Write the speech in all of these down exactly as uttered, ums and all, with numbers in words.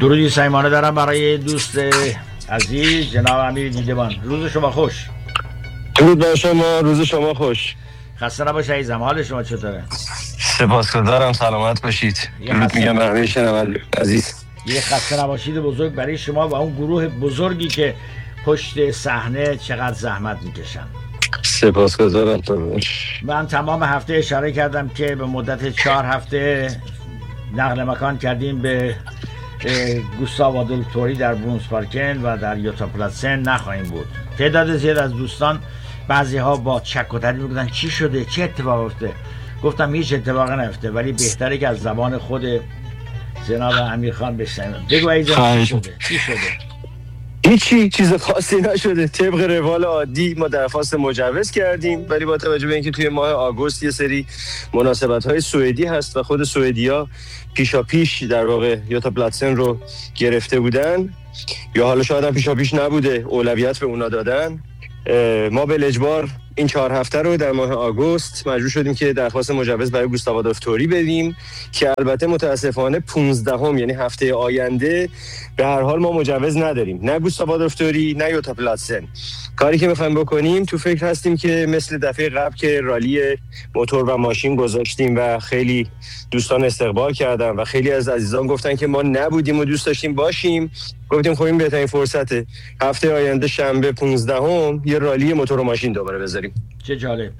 درودی صمیمانه دارم برای دوست عزیز جناب امیر دیدبان. روز شما خوش. درود بر شما، روز شما خوش. خسته نباشه عزیزم، حال شما چطوره؟ سپاسگزارم، سلامت باشید. درود میگم به همه شنوندگان عزیز. یه خسته نباشید بزرگ برای شما و اون گروه بزرگی که پشت صحنه چقدر زحمت میکشن. سپاسگزارم. من تمام هفته اشاره کردم که به مدت چهار هفته نقل مکان کردیم به گوستاو آدولف توری در برونز پارکن و در یوتا پلاتسن نخواهیم بود. تعداد زیاد از دوستان بعضی ها با چک و تردید میگفتن چی شده، چه اتفاق افتاده. گفتم هیچ اتفاقی نیفته، ولی بهتره که از زبان خود جناب امیر خان بشنویم. بگو عزیزم چی شده؟ چی شده؟ هیچی، چیز خاصی نشده. طبق روال عادی ما درخواست مجوز کردیم، ولی با توجه به اینکه توی ماه آگوست یه سری مناسبت‌های سوئدی هست و خود سوئدیا پیشا پیش در واقع یوتا پلاتسن رو گرفته بودن، یا حالا شاید هم پیشا پیش نبوده، اولویت به اونا دادن، ما به اجبار این چهار هفته رو در ماه آگوست مجبور شدیم که درخواست مجوز برای گوستاو آدولف توری بدیم که البته متاسفانه پانزدهم یعنی هفته آینده به هر حال ما مجوز نداریم، نه گوستاو آدولف توری نه یوتا پلاتسن. کاری که می‌خوایم بکنیم، تو فکر هستیم که مثل دفعه قبل که رالی موتور و ماشین گذاشتیم و خیلی دوستان استقبال کردن و خیلی از عزیزان گفتن که ما نبودیم و دوست داشتیم باشیم، گفتیم خب این بهترین فرصته هفته آینده شنبه پانزدهم یه رالی موتور و ماشین دوباره بذاریم. چه جالب.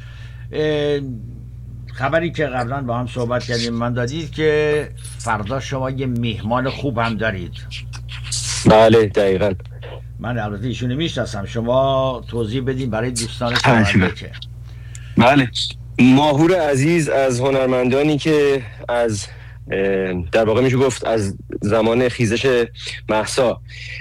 خبری که قبلا با هم صحبت کردیم من دادید که فردا شما یه میهمان خوب هم دارید. بله دقیقاً. من البته ایشونو میشناسم، شما توضیح بدین برای دوستان شنونده که. بله، ماهور عزیز از هنرمندانی که از در واقع میشه گفت از زمان خیزش مهسا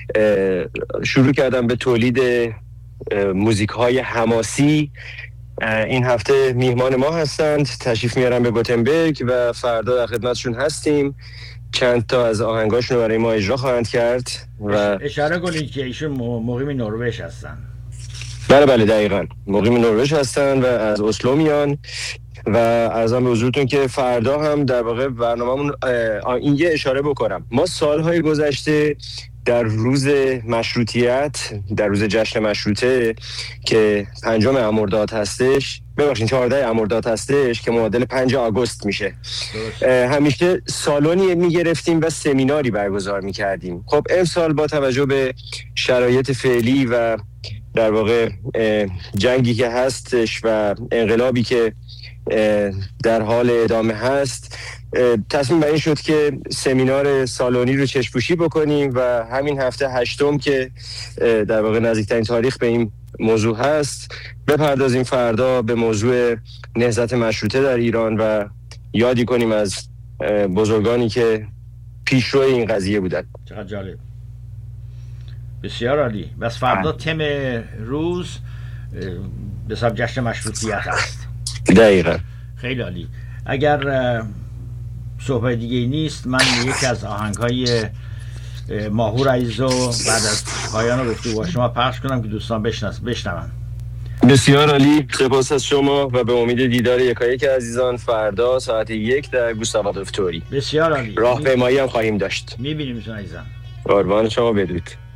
شروع کردم به تولید موزیک های حماسی. این هفته میهمان ما هستند، تشریف میارن به گوتنبرگ و فردا در خدمتشون هستیم. چند تا از آهنگاشون رو برای ما اجرا خواهند کرد و اشاره کنید که ایشون مقیم نروژ هستن. بله بله دقیقاً مقیم نروژ هستن و از اسلو میان و عرضم به حضورتون که فردا هم در واقع برنامه‌مون این یه اشاره بکنم. ما سالهای گذشته در روز مشروطیت، در روز جشن مشروطه که پنجم امرداد هستش، ببخشید چهاردهم امرداد هستش که معادل پنج آگوست میشه، همیشه سالونی میگرفتیم و سمیناری برگزار میکردیم. خب امسال با توجه به شرایط فعلی و در واقع جنگی که هستش و انقلابی که در حال ادامه هست، تصمیم بر این شد که سمینار سالونی رو چشم‌پوشی بکنیم و همین هفته هشتم که در واقع نزدیکترین تاریخ به این موضوع هست بپردازیم فردا به موضوع نهضت مشروطه در ایران و یادی کنیم از بزرگانی که پیشرو این قضیه بودن. چقدر جالب، بسیار عالی. بس فردا تم روز به حساب جشن مشروطیت هست. دقیقاً. خیلی عالی. اگر صحبت دیگه ای نیست، من یکی از آهنگ‌های ماهور عزیزو بعد از پایان گفتگو با شما پخش کنم که دوستان بشنون. بسیار عالی، سپاس از شما و به امید دیدار یکایک عزیزان فردا ساعت یک در گوستاو آدولف توری. بسیار عالی. راهپیمایی هم خواهیم داشت. می‌بینیمتون عزیزان. قربان شما، بدرود.